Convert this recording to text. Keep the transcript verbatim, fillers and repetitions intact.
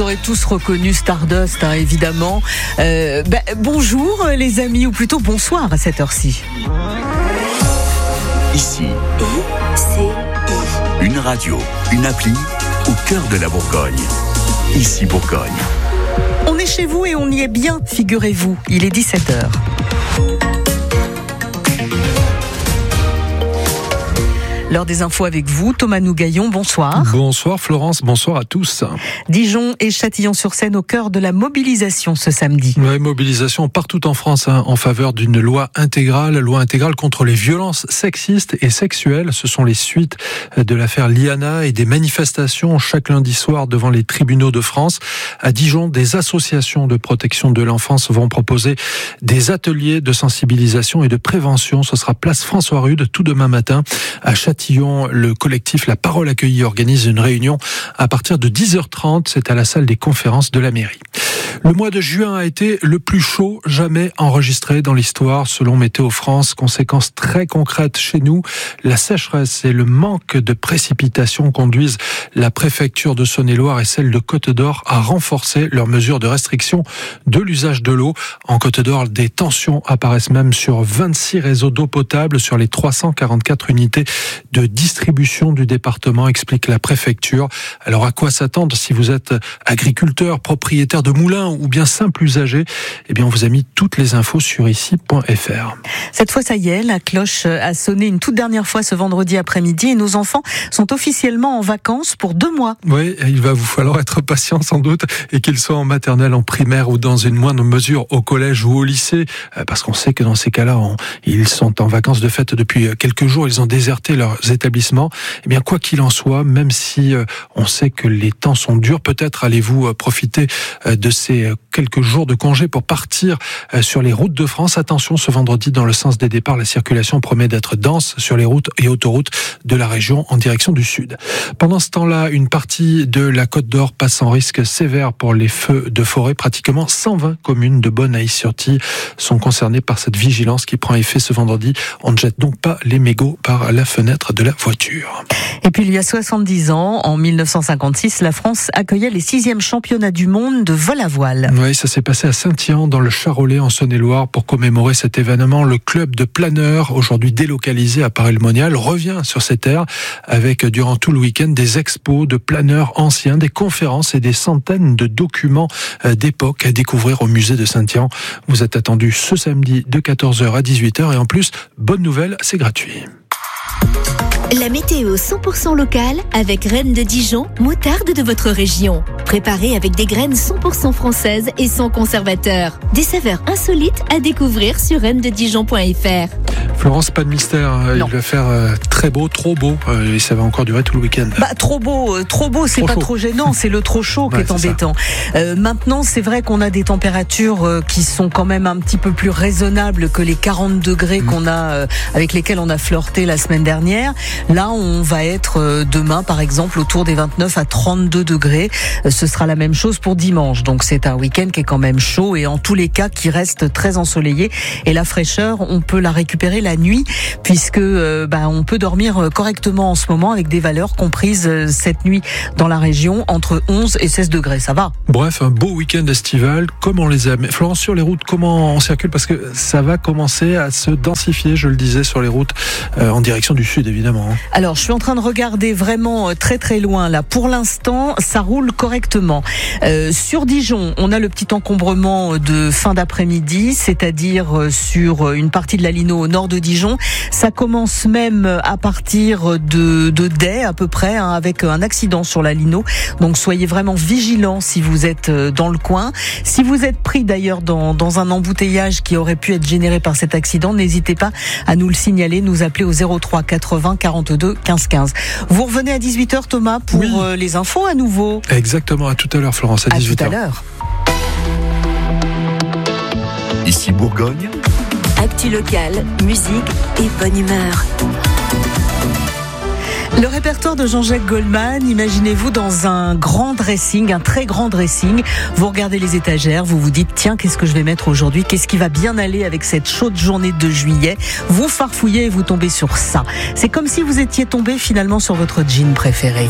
vous aurez tous reconnu Stardust, hein, évidemment. Euh, bah, bonjour les amis, ou plutôt bonsoir à cette heure-ci. Ici, I C I. une radio, une appli au cœur de la Bourgogne. Ici Bourgogne. On est chez vous et on y est bien, figurez-vous. Il est dix-sept heures. L'heure des infos avec vous, Thomas Nougaillon, bonsoir. Bonsoir Florence, bonsoir à tous. Dijon et Châtillon-sur-Seine au cœur de la mobilisation ce samedi. Ouais, mobilisation partout en France hein, en faveur d'une loi intégrale, loi intégrale contre les violences sexistes et sexuelles. Ce sont les suites de l'affaire Liana et des manifestations chaque lundi soir devant les tribunaux de France. À Dijon, des associations de protection de l'enfance vont proposer des ateliers de sensibilisation et de prévention. Ce sera place François-Rude tout demain matin. À Châtillon, le collectif La Parole Accueillie organise une réunion à partir de dix heures trente. C'est à la salle des conférences de la mairie. Le mois de juin a été le plus chaud jamais enregistré dans l'histoire, selon Météo France. Conséquences très concrètes chez nous, la sécheresse et le manque de précipitations conduisent la préfecture de Saône-et-Loire et celle de Côte-d'Or à renforcer leurs mesures de restriction de l'usage de l'eau. En Côte-d'Or, des tensions apparaissent même sur vingt-six réseaux d'eau potable sur les trois cent quarante-quatre unités de distribution du département, explique la préfecture. Alors à quoi s'attendre si vous êtes agriculteur, propriétaire de moulins ou bien simple usager? Eh bien, on vous a mis toutes les infos sur ici point f r. Cette fois, ça y est, la cloche a sonné une toute dernière fois ce vendredi après-midi et nos enfants sont officiellement en vacances pour deux mois. Oui, il va vous falloir être patient sans doute et qu'ils soient en maternelle, en primaire ou dans une moindre mesure au collège ou au lycée, parce qu'on sait que dans ces cas-là, on, ils sont en vacances de fête depuis quelques jours, ils ont déserté leurs établissements. Eh bien, quoi qu'il en soit, même si on sait que les temps sont durs, peut-être allez-vous profiter de ces quelques jours de congé pour partir sur les routes de France. Attention, ce vendredi, dans le sens des départs, la circulation promet d'être dense sur les routes et autoroutes de la région en direction du sud. Pendant ce temps-là, une partie de la Côte d'Or passe en risque sévère pour les feux de forêt. Pratiquement cent vingt communes de Bonaï-sur-Tille sont concernées par cette vigilance qui prend effet ce vendredi. On ne jette donc pas les mégots par la fenêtre de la voiture. Et puis il y a soixante-dix ans, en mille neuf cent cinquante-six, la France accueillait les sixièmes championnats du monde de vol à voile. Oui, ça s'est passé à Saint-Yan, dans le Charolais, en Saône-et-Loire. Pour commémorer cet événement, le club de planeurs, aujourd'hui délocalisé à Paray-le-Monial, revient sur ces terres avec, durant tout le week-end, des expos de planeurs anciens, des conférences et des centaines de documents d'époque à découvrir au musée de Saint-Yan. Vous êtes attendus ce samedi de quatorze heures à dix-huit heures et en plus, bonne nouvelle, c'est gratuit. La météo cent pour cent locale avec Reine de Dijon, moutarde de votre région. Préparée avec des graines cent pour cent françaises et sans conservateur. Des saveurs insolites à découvrir sur reine de dijon point f r. Florence, pas de mystère, non. Il va faire euh, très beau, trop beau, euh, et ça va encore durer tout le week-end. Bah, trop beau, euh, trop beau, c'est trop pas chaud. Trop gênant, c'est le trop chaud qui ouais, est embêtant. Euh, maintenant, c'est vrai qu'on a des températures euh, qui sont quand même un petit peu plus raisonnables que les quarante degrés mmh. qu'on a, euh, avec lesquels on a flirté la semaine dernière. Là, on va être euh, demain, par exemple, autour des vingt-neuf à trente-deux degrés. Euh, ce sera la même chose pour dimanche. Donc, c'est un week-end qui est quand même chaud et en tous les cas qui reste très ensoleillé. Et la fraîcheur, on peut la récupérer la nuit, puisque euh, bah, on peut dormir correctement en ce moment avec des valeurs comprises euh, cette nuit dans la région entre onze et seize degrés. Ça va. Bref, un beau week-end estival, comme on les aime. Florence, sur les routes, comment on circule? Parce que ça va commencer à se densifier, je le disais, sur les routes euh, en direction du sud, évidemment. Alors, je suis en train de regarder vraiment très très loin là. Pour l'instant, ça roule correctement. Euh, sur Dijon, on a le petit encombrement de fin d'après-midi, c'est-à-dire sur une partie de la Lino au nord de Dijon. Ça commence même à partir de, de Day à peu près, hein, avec un accident sur la Lino. Donc, soyez vraiment vigilants si vous êtes dans le coin. Si vous êtes pris d'ailleurs dans, dans un embouteillage qui aurait pu être généré par cet accident, n'hésitez pas à nous le signaler, nous appeler au zéro trois quatre-vingts quarante-deux quinze quinze. Vous revenez à dix-huit heures, Thomas, pour oui. euh, les infos à nouveau. Exactement, à tout à l'heure, Florence, à dix-huit heures. À tout à l'heure. Ici Bourgogne. Actu locale, musique et bonne humeur. Le répertoire de Jean-Jacques Goldman, imaginez-vous dans un grand dressing, un très grand dressing. Vous regardez les étagères, vous vous dites tiens, qu'est-ce que je vais mettre aujourd'hui? Qu'est-ce qui va bien aller avec cette chaude journée de juillet? Vous farfouillez et vous tombez sur ça. C'est comme si vous étiez tombé finalement sur votre jean préféré.